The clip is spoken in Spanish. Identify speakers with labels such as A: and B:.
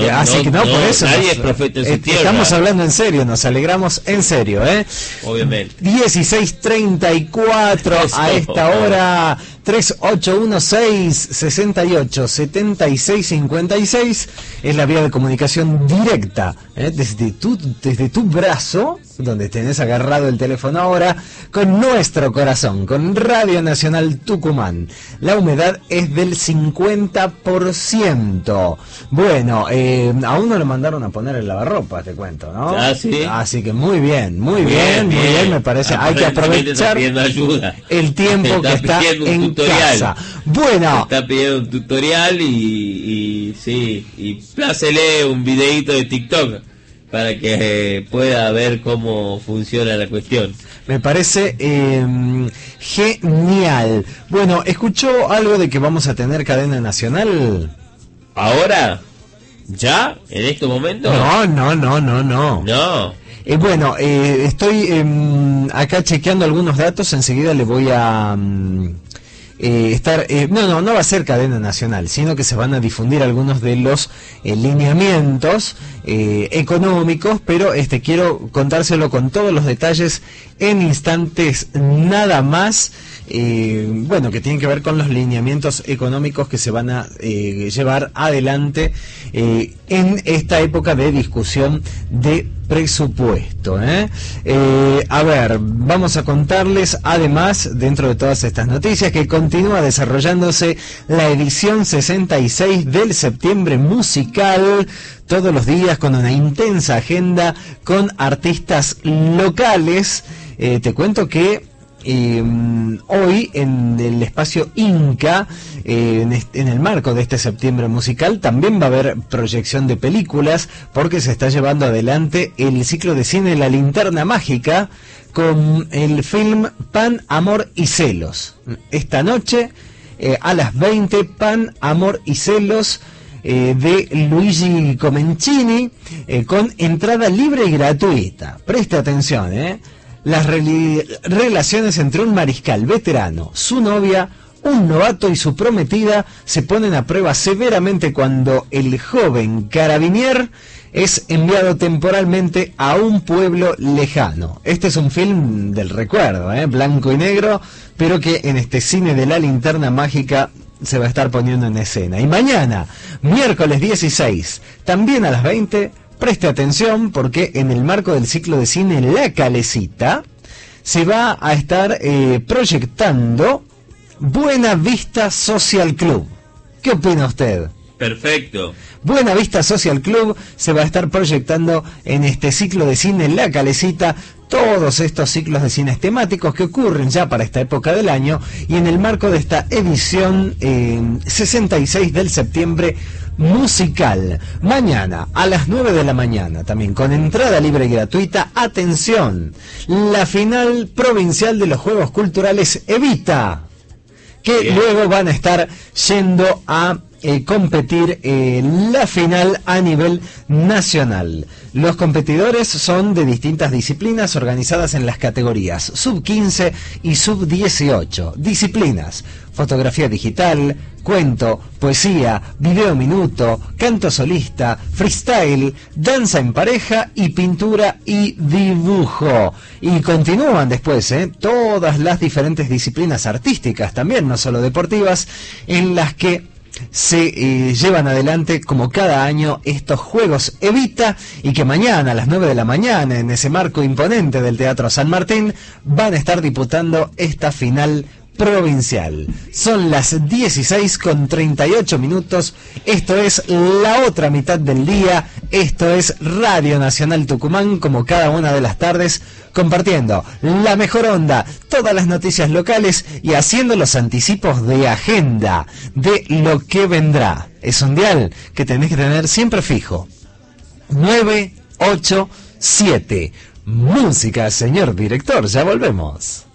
A: así que por eso
B: nadie es profeta en su tierra.
A: Estamos hablando en serio, nos alegramos en serio,
B: obviamente.
A: 16:34 a esta hora. 3816-687656 es la vía de comunicación directa, desde tu brazo, donde tenés agarrado el teléfono ahora, con nuestro corazón, con Radio Nacional Tucumán. La humedad es del 50%. Bueno, a uno lo mandaron a poner el lavarropa, te cuento, ¿no?
B: Ah, sí.
A: Así que muy bien, me parece. Hay que aprovechar el tiempo que está en casa. Bueno,
B: está pidiendo un tutorial y plácele un videito de TikTok para que pueda ver cómo funciona la cuestión.
A: Me parece genial. Bueno, ¿escuchó algo de que vamos a tener cadena nacional?
B: ¿Ahora? ¿Ya? ¿En este momento?
A: No. Bueno, estoy acá chequeando algunos datos. Enseguida le voy a no va a ser cadena nacional, sino que se van a difundir algunos de los lineamientos económicos, pero quiero contárselo con todos los detalles en instantes nada más. Que tienen que ver con los lineamientos económicos que se van a llevar adelante en esta época de discusión de presupuesto. A ver, vamos a contarles además, dentro de todas estas noticias, que continúa desarrollándose la edición 66 del Septiembre Musical, todos los días con una intensa agenda con artistas locales. Te cuento que hoy en el espacio Inca, en el marco de este Septiembre Musical, también va a haber proyección de películas, porque se está llevando adelante el ciclo de cine La Linterna Mágica con el film Pan, Amor y Celos. Esta noche a las 20, Pan, Amor y Celos, de Luigi Comencini, con entrada libre y gratuita. Preste atención, las relaciones entre un mariscal veterano, su novia, un novato y su prometida se ponen a prueba severamente cuando el joven carabinier es enviado temporalmente a un pueblo lejano. Este es un film del recuerdo, blanco y negro, pero que en este cine de La Linterna Mágica se va a estar poniendo en escena. Y mañana, miércoles 16, también a las 20, preste atención, porque en el marco del ciclo de cine La Calecita se va a estar proyectando Buena Vista Social Club. ¿Qué opina usted?
B: Perfecto.
A: Buena Vista Social Club se va a estar proyectando en este ciclo de cine La Calecita, todos estos ciclos de cines temáticos que ocurren ya para esta época del año, y en el marco de esta edición 66 del Septiembre Musical. Mañana a las 9 de la mañana, también con entrada libre y gratuita, atención, la final provincial de los Juegos Culturales Evita, que luego van a estar yendo a competir la final a nivel nacional. Los competidores son de distintas disciplinas organizadas en las categorías sub-15 y sub-18. Disciplinas: fotografía digital, cuento, poesía, video minuto, canto solista, freestyle, danza en pareja y pintura y dibujo. Y continúan después todas las diferentes disciplinas artísticas, también no solo deportivas, en las que se llevan adelante como cada año estos Juegos Evita, y que mañana a las 9 de la mañana, en ese marco imponente del Teatro San Martín, van a estar disputando esta final provincial. Son las 16:38. Esto es la otra mitad del día. Esto es Radio Nacional Tucumán, como cada una de las tardes, compartiendo la mejor onda, todas las noticias locales y haciendo los anticipos de agenda de lo que vendrá. Es un dial que tenés que tener siempre fijo: 987. Música, señor director, ya volvemos.